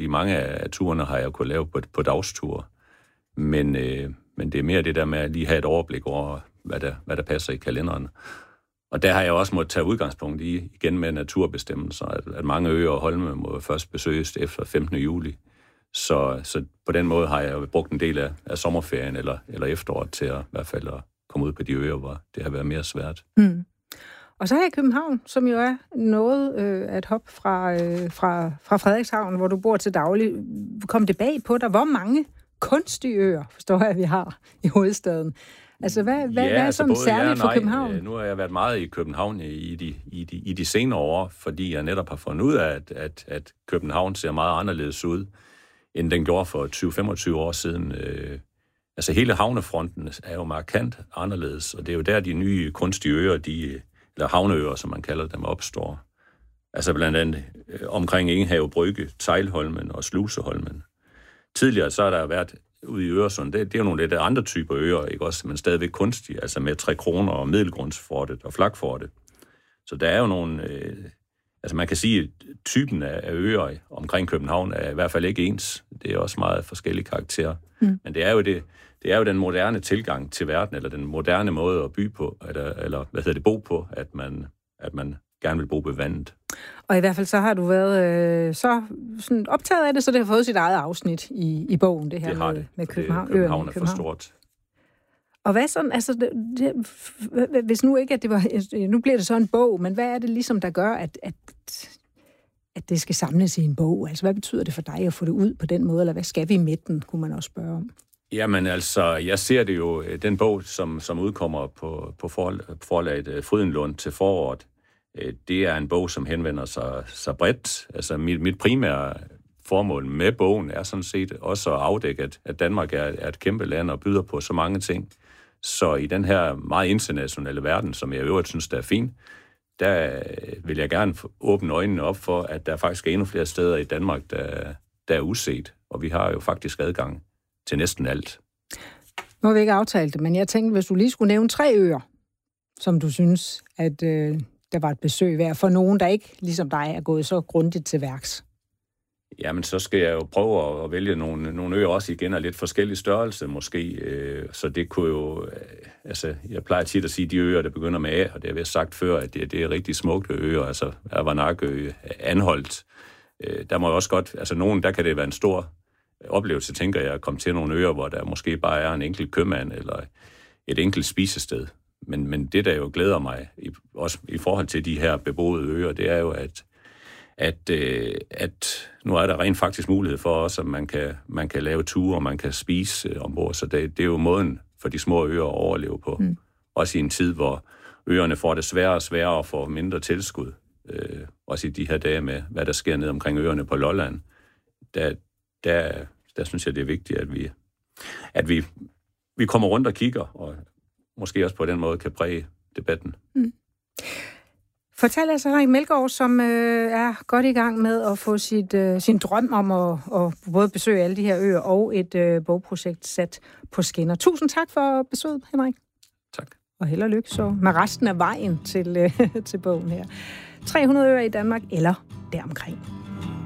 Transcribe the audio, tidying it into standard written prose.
mange af turene har jeg kunnet lave på dagsture. Men det er mere det der med at lige have et overblik over, hvad der passer i kalenderen. Og der har jeg også måttet tage udgangspunkt i, igen med naturbestemmelser, at mange øer og holme må først besøges efter 15. juli. Så på den måde har jeg jo brugt en del af sommerferien eller efteråret til at i hvert fald at komme ud på de øer, hvor det har været mere svært. Mm. Og så her i København, som jo er noget at hoppe fra Frederikshavn, hvor du bor til daglig, kom det bag på dig, hvor mange kunstige øer, forstår jeg, vi har i hovedstaden. Altså, hvad er sådan særligt for København? Nu har jeg været meget i København i de senere år, fordi jeg netop har fundet ud af, at København ser meget anderledes ud, end den gjorde for 20-25 år siden. Altså, hele havnefronten er jo markant anderledes, og det er jo der, de nye kunstige øer, eller havneøer, som man kalder dem, opstår. Altså blandt andet omkring Ingenhav Brygge, Teglholmen og Sluseholmen. Tidligere så har der været ude i Øresund, det er jo nogle lidt andre typer øer, ikke også, men stadigvæk kunstige, altså med 3 kroner og Middelgrundsfortet og Flakfortet. Så der er jo nogle, altså man kan sige, at typen af øer omkring København er i hvert fald ikke ens. Det er også meget forskellige karakterer. Mm. Men det er jo den moderne tilgang til verden, eller den moderne måde at by på, eller bo på, at man gerne vil bo ved vandet. Og i hvert fald så har du været så sådan optaget af det, så det har fået sit eget afsnit i bogen, det her med København. København er for stort. Og hvad sådan, altså, hvis nu ikke, at det var, nu bliver det så en bog, men hvad er det ligesom, der gør, at det skal samles i en bog? Altså, hvad betyder det for dig at få det ud på den måde, eller hvad skal vi med den, kunne man også spørge om? Jamen altså, jeg ser det jo, den bog, som udkommer på forlaget Frydenlund til foråret, det er en bog, som henvender sig bredt. Altså, mit primære formål med bogen er sådan set også at afdække, at Danmark er et kæmpe land og byder på så mange ting. Så i den her meget internationale verden, som jeg i øvrigt synes, der er fin, der vil jeg gerne åbne øjnene op for, at der faktisk er endnu flere steder i Danmark, der er uset. Og vi har jo faktisk adgang til næsten alt. Nu har vi ikke aftalt det, men jeg tænkte, hvis du lige skulle nævne 3 øer, som du synes, at der var et besøg værd for nogen, der ikke, ligesom dig, er gået så grundigt til værks. Jamen, så skal jeg jo prøve at vælge nogle øer også igen af lidt forskellig størrelse måske. Så det kunne jo... Altså, jeg plejer tit at sige, de øer, der begynder med A, og det har jeg sagt før, at det er rigtig smukke øer, altså Avanakkø, Anholt. Der må jo også godt... Altså, der kan det være en stor oplevelse, tænker jeg, at komme til nogle øer, hvor der måske bare er en enkelt købmand eller et enkelt spisested. Men det, der jo glæder mig, også i forhold til de her beboede øer, det er jo, at nu er der rent faktisk mulighed for os, at man kan lave ture, og man kan spise ombord. Så det er jo måden for de små øer at overleve på. Mm. Også i en tid, hvor øerne får det sværere og sværere og får mindre tilskud. Også i de her dage med, hvad der sker ned omkring øerne på Lolland. Der synes jeg, det er vigtigt, at vi kommer rundt og kigger, og måske også på den måde kan præge debatten. Mm. Fortæl altså Henrik Melgaard, som er godt i gang med at få sin drøm om at både besøge alle de her øer og et bogprojekt sat på skinner. Tusind tak for besøget, Henrik. Tak. Og held og lykke så med resten af vejen til bogen her. 300 øer i Danmark eller deromkring.